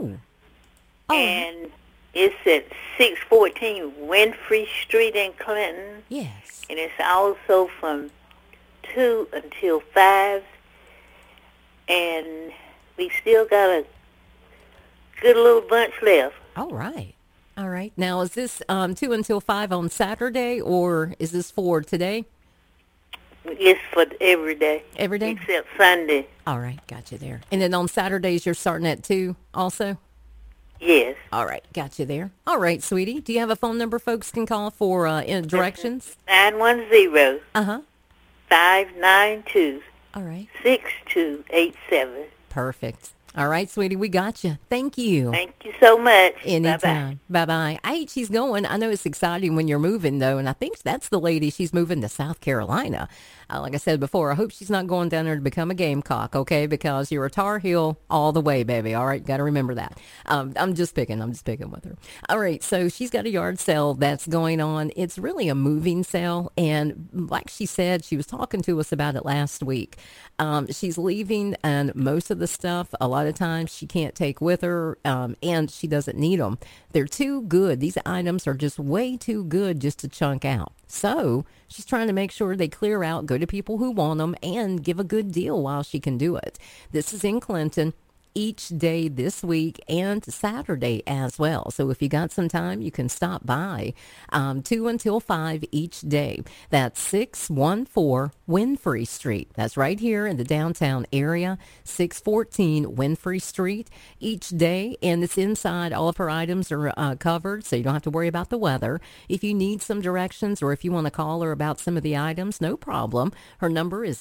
Oh. And it's at 614 Winfrey Street in Clinton. Yes. And it's also from 2 until 5. And we still got a good little bunch left. All right. All right. Now, is this 2 until 5 on Saturday, or is this for today? It's for every day. Every day? Except Sunday. All right. Got you there. And then on Saturdays, you're starting at 2 also? Yes. All right. Got you there. All right, sweetie. Do you have a phone number folks can call for directions? 910. Uh-huh. 592. All right. 6287. Perfect. All right, sweetie, we got you. Thank you. Thank you so much. Anytime. Bye-bye. I hate she's going. I know it's exciting when you're moving, though, and I think that's the lady. She's moving to South Carolina. Like I said before, I hope she's not going down there to become a Gamecock, okay? Because you're a Tar Heel all the way, baby. All right, got to remember that. I'm just picking with her. All right, so she's got a yard sale that's going on. It's really a moving sale, and like she said, she was talking to us about it last week. She's leaving, and most of the stuff, a lot of times, she can't take with her, and she doesn't need them. They're too good. These items are just way too good just to chunk out. So she's trying to make sure they clear out, go to people who want them, and give a good deal while she can do it. This is in Clinton each day this week and Saturday as well. So if you got some time, you can stop by 2 until 5 each day. That's 614 Winfrey Street. That's right here in the downtown area, 614 Winfrey Street each day. And it's inside. All of her items are covered, so you don't have to worry about the weather. If you need some directions or if you want to call her about some of the items, no problem. Her number is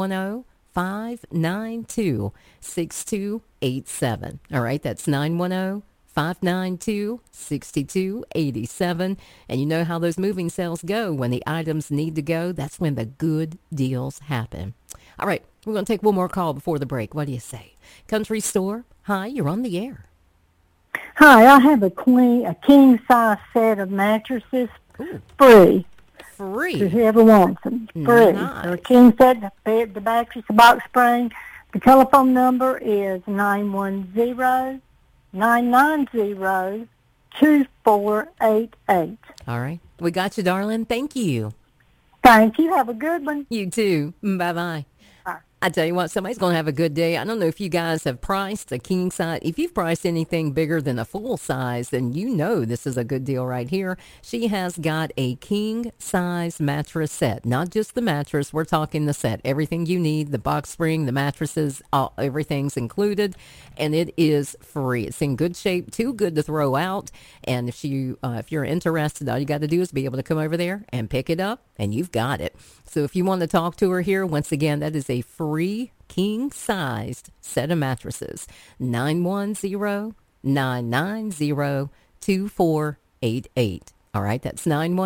910-592-6287. All right, that's 910-592-6287. And you know how those moving sales go. When the items need to go, that's when the good deals happen. All right, we're going to take one more call before the break. What do you say? Country Store, hi, you're on the air. Hi, I have a king-size set of mattresses. Ooh. Free. Free? To whoever wants them. Free. Nice. So a king set, the bed, the mattress, the box spring. The telephone number is 910-990-2488. All right, we got you, darling. Thank you. Thank you. Have a good one. You too. Bye-bye. I tell you what, somebody's going to have a good day. I don't know if you guys have priced a king size. If you've priced anything bigger than a full size, then you know this is a good deal right here. She has got a king size mattress set. Not just the mattress. We're talking the set. Everything you need, the box spring, the mattresses, everything's included. And it is free. It's in good shape, too good to throw out. And if you're interested, all you got to do is be able to come over there and pick it up, and you've got it. So if you want to talk to her here, once again, that is a free king-sized set of mattresses. 910-990-2488. All right, that's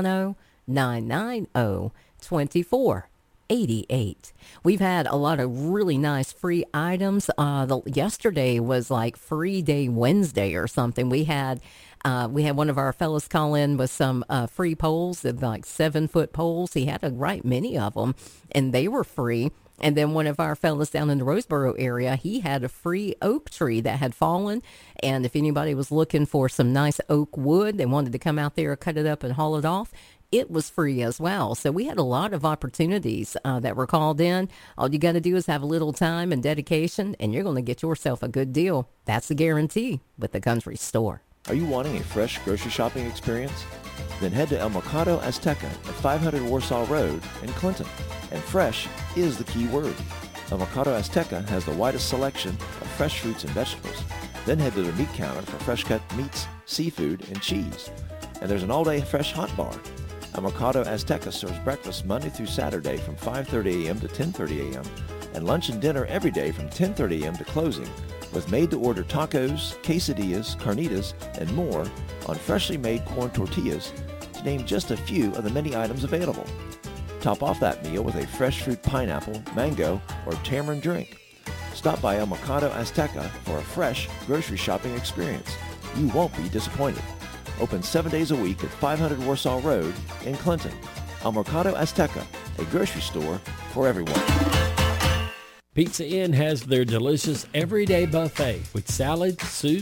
910-990-2488. We've had a lot of really nice free items. Yesterday was like Free Day Wednesday or something. We had one of our fellows call in with some free poles, like 7-foot poles. He had a right many of them, and they were free. And then one of our fellows down in the Roseboro area, he had a free oak tree that had fallen. And if anybody was looking for some nice oak wood, they wanted to come out there, cut it up, and haul it off, it was free as well. So we had a lot of opportunities that were called in. All you got to do is have a little time and dedication, and you're going to get yourself a good deal. That's a guarantee with the Country Store. Are you wanting a fresh grocery shopping experience? Then head to El Mercado Azteca at 500 Warsaw Road in Clinton. And fresh is the key word. El Mercado Azteca has the widest selection of fresh fruits and vegetables. Then head to their meat counter for fresh cut meats, seafood, and cheese. And there's an all-day fresh hot bar. El Mercado Azteca serves breakfast Monday through Saturday from 5:30 a.m. to 10:30 a.m. and lunch and dinner every day from 10:30 a.m. to closing, with made-to-order tacos, quesadillas, carnitas, and more on freshly made corn tortillas, to name just a few of the many items available. Top off that meal with a fresh fruit pineapple, mango, or tamarind drink. Stop by El Mercado Azteca for a fresh grocery shopping experience. You won't be disappointed. Open 7 days a week at 500 Warsaw Road in Clinton. El Mercado Azteca, a grocery store for everyone. Pizza Inn has their delicious everyday buffet with salad, soup,